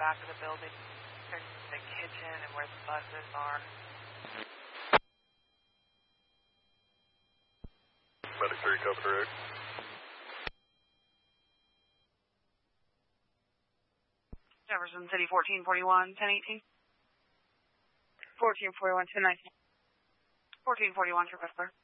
back of the building. There's the kitchen and where the buses are. Medic 3, cover direct. Jefferson City, 1441, 1018. 1441, 1019. 1441, Trip Wrestler.